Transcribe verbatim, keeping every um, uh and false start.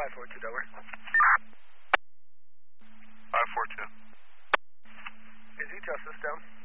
five four two, Delaware. five four two. Is E T L system?